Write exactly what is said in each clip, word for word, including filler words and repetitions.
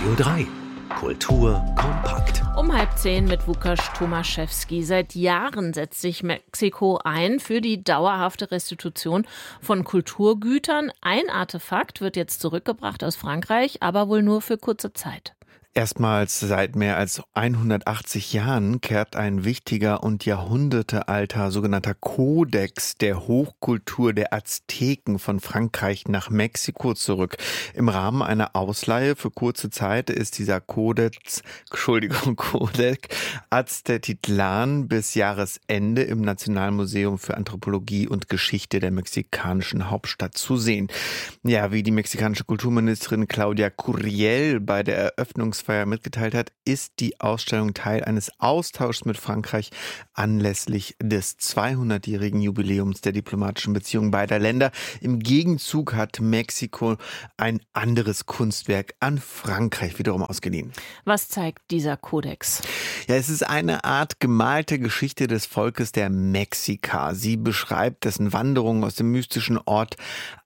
Radio drei. Kultur kompakt. Um halb zehn mit Łukasz Tomaszewski. Seit Jahren setzt sich Mexiko ein für die dauerhafte Restitution von Kulturgütern. Ein Artefakt wird jetzt zurückgebracht aus Frankreich, aber wohl nur für kurze Zeit. Erstmals seit mehr als hundertachtzig Jahren kehrt ein wichtiger und jahrhundertealter sogenannter Kodex der Hochkultur der Azteken von Frankreich nach Mexiko zurück. Im Rahmen einer Ausleihe für kurze Zeit ist dieser Kodex, Entschuldigung, Codex Aztectlan bis Jahresende im Nationalmuseum für Anthropologie und Geschichte der mexikanischen Hauptstadt zu sehen. Ja, wie die mexikanische Kulturministerin Claudia Curiel bei der Eröffnungs Feier mitgeteilt hat, ist die Ausstellung Teil eines Austauschs mit Frankreich anlässlich des zweihundertjährigen Jubiläums der diplomatischen Beziehungen beider Länder. Im Gegenzug hat Mexiko ein anderes Kunstwerk an Frankreich wiederum ausgeliehen. Was zeigt dieser Kodex? Ja, es ist eine Art gemalte Geschichte des Volkes der Mexika. Sie beschreibt dessen Wanderung aus dem mystischen Ort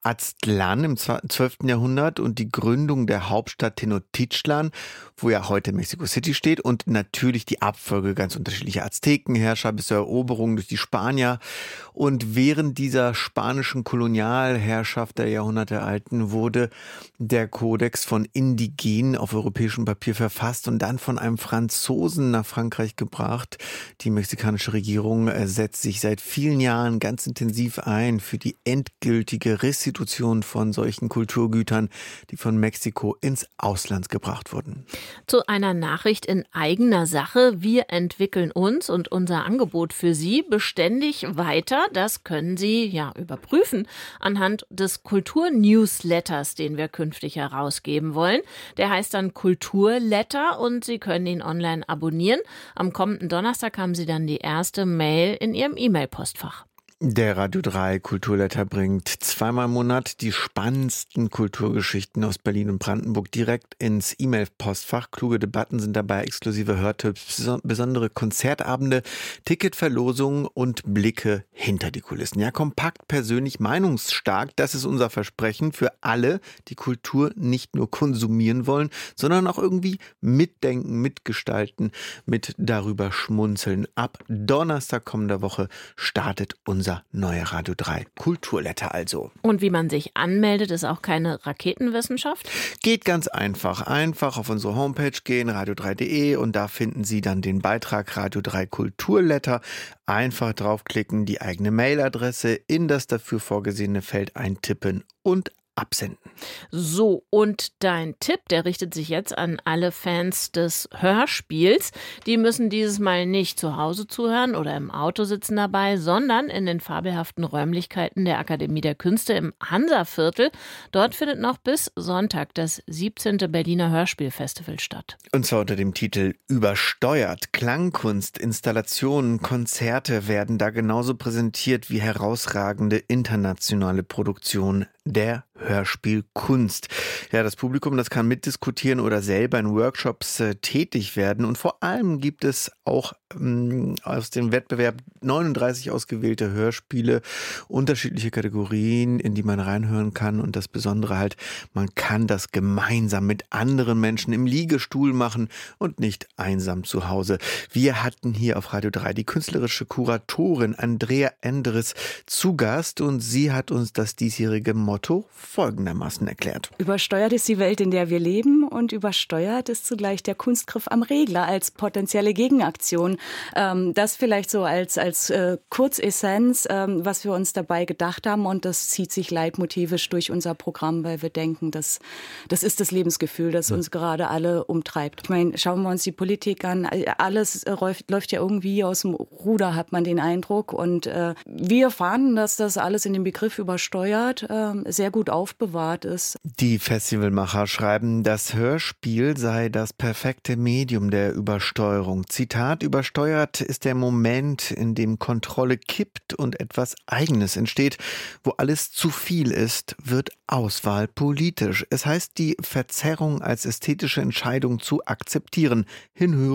Aztlan im zwölften Jahrhundert und die Gründung der Hauptstadt Tenochtitlan, wo ja heute Mexico City steht, und natürlich die Abfolge ganz unterschiedlicher Aztekenherrscher bis zur Eroberung durch die Spanier. Und während dieser spanischen Kolonialherrschaft der Jahrhundertealten wurde der Kodex von Indigenen auf europäischem Papier verfasst und dann von einem Franzosen nach Frankreich gebracht. Die mexikanische Regierung setzt sich seit vielen Jahren ganz intensiv ein für die endgültige Restitution von solchen Kulturgütern, die von Mexiko ins Ausland gebracht wurden. Zu einer Nachricht in eigener Sache. Wir entwickeln uns und unser Angebot für Sie beständig weiter. Das können Sie ja überprüfen anhand des Kultur-Newsletters, den wir künftig herausgeben wollen. Der heißt dann Kulturletter und Sie können ihn online abonnieren. Am kommenden Donnerstag haben Sie dann die erste Mail in Ihrem E-Mail-Postfach. Der Radio drei Kulturletter bringt zweimal im Monat die spannendsten Kulturgeschichten aus Berlin und Brandenburg direkt ins E-Mail-Postfach. Kluge Debatten sind dabei, exklusive Hörtipps, besondere Konzertabende, Ticketverlosungen und Blicke hinter die Kulissen. Ja, kompakt, persönlich, meinungsstark, das ist unser Versprechen für alle, die Kultur nicht nur konsumieren wollen, sondern auch irgendwie mitdenken, mitgestalten, mit darüber schmunzeln. Ab Donnerstag kommender Woche startet unser Unser neuer Radio drei Kulturletter also. Und wie man sich anmeldet, ist auch keine Raketenwissenschaft? Geht ganz einfach. Einfach auf unsere Homepage gehen, radio drei punkt de, und da finden Sie dann den Beitrag Radio drei Kulturletter. Einfach draufklicken, die eigene Mailadresse in das dafür vorgesehene Feld eintippen und absenden. So, und dein Tipp, der richtet sich jetzt an alle Fans des Hörspiels. Die müssen dieses Mal nicht zu Hause zuhören oder im Auto sitzen dabei, sondern in den fabelhaften Räumlichkeiten der Akademie der Künste im Hansaviertel. Dort findet noch bis Sonntag das siebzehnte Berliner Hörspielfestival statt. Und zwar unter dem Titel Übersteuert. Klangkunst, Installationen, Konzerte werden da genauso präsentiert wie herausragende internationale Produktionen der Hörspielkunst. Ja, das Publikum, das kann mitdiskutieren oder selber in Workshops äh, tätig werden. Und vor allem gibt es auch ähm, aus dem Wettbewerb neununddreißig ausgewählte Hörspiele, unterschiedliche Kategorien, in die man reinhören kann. Und das Besondere halt, man kann das gemeinsam mit anderen Menschen im Liegestuhl machen und nicht einsam zu Hause. Wir hatten hier auf Radio drei die künstlerische Kuratorin Andrea Endres zu Gast und sie hat uns das diesjährige Motto folgendermaßen erklärt. Übersteuert ist die Welt, in der wir leben, und übersteuert ist zugleich der Kunstgriff am Regler als potenzielle Gegenaktion. Ähm, das vielleicht so als, als äh, Kurzessenz, ähm, was wir uns dabei gedacht haben, und das zieht sich leitmotivisch durch unser Programm, weil wir denken, dass, das ist das Lebensgefühl, das uns gerade alle umtreibt. Ich meine, schauen wir uns die Politik an, alles läuft, läuft ja irgendwie aus dem Ruder, hat man den Eindruck, und äh, wir fanden, dass das alles in dem Begriff übersteuert äh, sehr gut aufbewahrt ist. Die Festivalmacher schreiben, das Hörspiel sei das perfekte Medium der Übersteuerung. Zitat: Übersteuert ist der Moment, in dem Kontrolle kippt und etwas Eigenes entsteht. Wo alles zu viel ist, wird Auswahl politisch. Es heißt, die Verzerrung als ästhetische Entscheidung zu akzeptieren. Hinhören,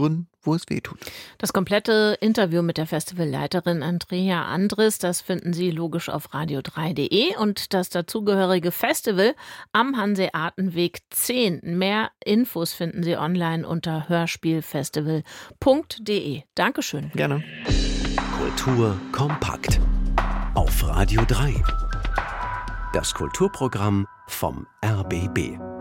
wo es weh tut. Das komplette Interview mit der Festivalleiterin Andrea Andres, das finden Sie logisch auf radio drei punkt de und das dazugehörige Festival am Hanseatenweg zehn. Mehr Infos finden Sie online unter hörspielfestival punkt de. Dankeschön. Gerne. Kultur kompakt auf Radio drei. Das Kulturprogramm vom R B B.